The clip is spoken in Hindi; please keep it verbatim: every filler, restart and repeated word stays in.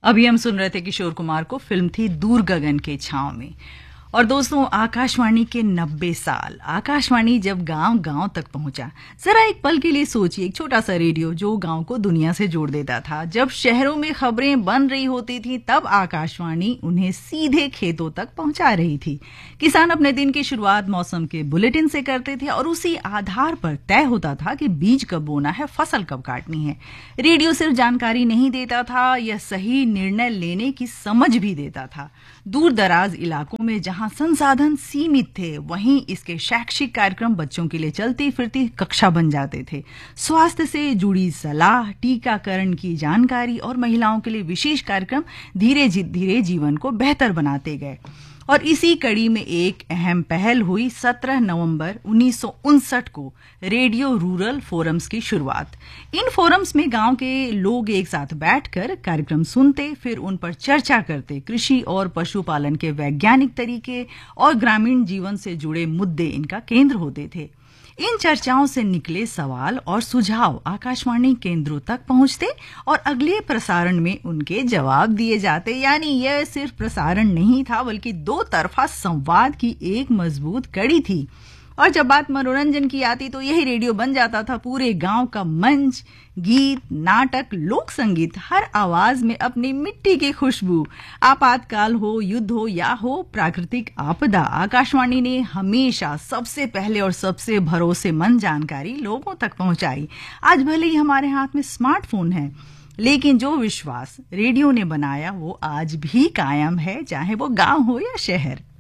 अभी हम सुन रहे थे किशोर कुमार को, फिल्म थी दूर गगन के छांव में। और दोस्तों, आकाशवाणी के नब्बे साल, आकाशवाणी जब गांव गांव तक पहुंचा। जरा एक पल के लिए सोचिए, एक छोटा सा रेडियो जो गांव को दुनिया से जोड़ देता था। जब शहरों में खबरें बन रही होती थी, तब आकाशवाणी उन्हें सीधे खेतों तक पहुंचा रही थी। किसान अपने दिन की शुरुआत मौसम के बुलेटिन से करते थे और उसी आधार पर तय होता था कि बीज कब बोना है, फसल कब काटनी है। रेडियो सिर्फ जानकारी नहीं देता था, यह सही निर्णय लेने की समझ भी देता था। दूर दराज इलाकों में जहां संसाधन सीमित थे, वहीं इसके शैक्षिक कार्यक्रम बच्चों के लिए चलती फिरती कक्षा बन जाते थे। स्वास्थ्य से जुड़ी सलाह, टीकाकरण की जानकारी और महिलाओं के लिए विशेष कार्यक्रम धीरे धीरे जीवन को बेहतर बनाते गए। और इसी कड़ी में एक अहम पहल हुई सत्रह नवंबर उन्नीस सौ उनसठ को रेडियो रूरल फोरम्स की शुरुआत। इन फोरम्स में गांव के लोग एक साथ बैठकर कार्यक्रम सुनते, फिर उन पर चर्चा करते। कृषि और पशुपालन के वैज्ञानिक तरीके और ग्रामीण जीवन से जुड़े मुद्दे इनका केंद्र होते थे। इन चर्चाओं से निकले सवाल और सुझाव आकाशवाणी केंद्रों तक पहुंचते और अगले प्रसारण में उनके जवाब दिए जाते। यानी यह सिर्फ प्रसारण नहीं था, बल्कि दो तरफा संवाद की एक मजबूत कड़ी थी। और जब बात मनोरंजन की आती तो यही रेडियो बन जाता था पूरे गांव का मंच। गीत, नाटक, लोक संगीत, हर आवाज में अपनी मिट्टी की खुशबू। आपातकाल हो, युद्ध हो या हो प्राकृतिक आपदा, आकाशवाणी ने हमेशा सबसे पहले और सबसे भरोसेमंद जानकारी लोगों तक पहुंचाई। आज भले ही हमारे हाथ में स्मार्टफोन है, लेकिन जो विश्वास रेडियो ने बनाया वो आज भी कायम है, चाहे वो गांव हो या शहर।